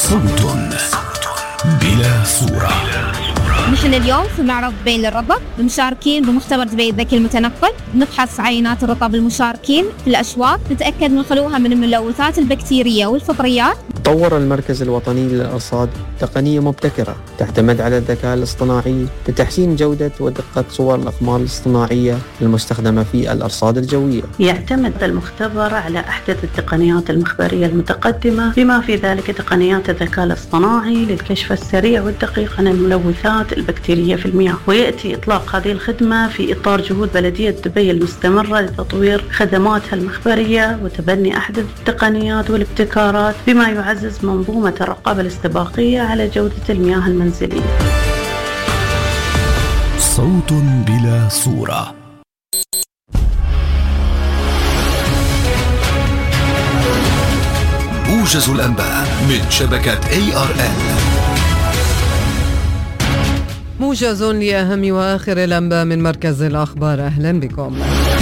صوت بلا صورة. نحن اليوم في معرض دبي للرطب، مشاركين بمختبر دبي الذكي المتنقل. نفحص عينات الرطب المشاركين في الأشواط، نتأكد من خلوها من الملوثات البكتيرية والفطريات. طور المركز الوطني للأرصاد تقنية مبتكرة تعتمد على الذكاء الاصطناعي لتحسين جودة ودقة صور الأقمار الاصطناعية المستخدمة في الأرصاد الجوية. يعتمد المختبر على أحدث التقنيات المخبرية المتقدمة، بما في ذلك تقنيات الذكاء الاصطناعي للكشف السريع والدقيق عن الملوثات البكتيرية في المياه. ويأتي إطلاق هذه الخدمة في إطار جهود بلدية دبي المستمرة لتطوير خدماتها المخبرية وتبني أحدث التقنيات والابتكارات، بما يعزز منظومة الرقابة الاستباقية على جودة المياه المنزلية. صوت بلا صورة. موجز الأنباء من شبكة ARN. موجز لأهم وآخر الأنباء من مركز الأخبار. أهلا بكم.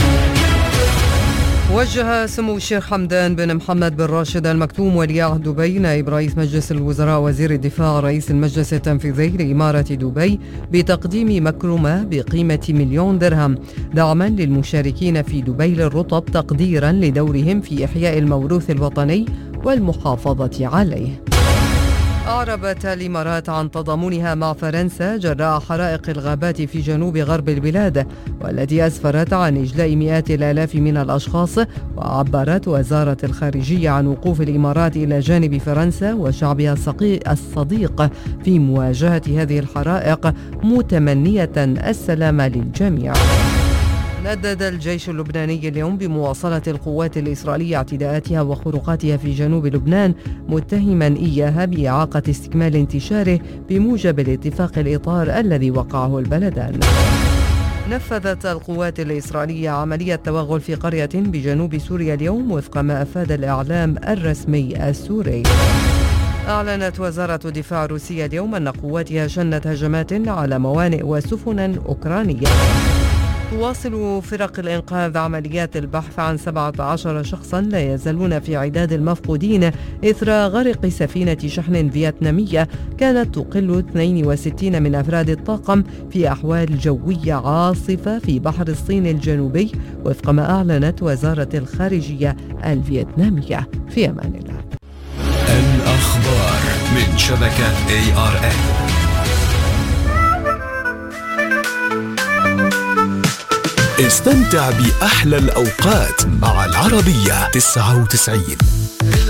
وجه سمو الشيخ حمدان بن محمد بن راشد المكتوم ولي عهد دبي نائب رئيس مجلس الوزراء وزير الدفاع رئيس المجلس التنفيذي لإمارة دبي بتقديم مكرمة بقيمة 1,000,000 درهم دعما للمشاركين في دبي للرطب تقديرا لدورهم في إحياء الموروث الوطني والمحافظة عليه. أعربت الإمارات عن تضامنها مع فرنسا جراء حرائق الغابات في جنوب غرب البلاد، والتي أسفرت عن إجلاء مئات الآلاف من الأشخاص. وعبرت وزارة الخارجية عن وقوف الإمارات إلى جانب فرنسا وشعبها الصديق في مواجهة هذه الحرائق، متمنية السلام للجميع. ندد الجيش اللبناني اليوم بمواصلة القوات الإسرائيلية اعتداءاتها وخروقاتها في جنوب لبنان، متهما إياها بإعاقة استكمال انتشاره بموجب الاتفاق الإطار الذي وقعه البلدان. نفذت القوات الإسرائيلية عملية توغل في قرية بجنوب سوريا اليوم وفق ما أفاد الإعلام الرسمي السوري. أعلنت وزارة الدفاع الروسية اليوم أن قواتها شنت هجمات على موانئ وسفن أوكرانية. تواصل فرق الإنقاذ عمليات البحث عن 17 شخصا لا يزالون في عداد المفقودين إثر غرق سفينة شحن فيتنامية كانت تقل 62 من أفراد الطاقم في أحوال جوية عاصفة في بحر الصين الجنوبي، وفق ما أعلنت وزارة الخارجية الفيتنامية. في أمان الله. الأخبار من شبكة ARN. استمتع بأحلى الأوقات مع العربية 99.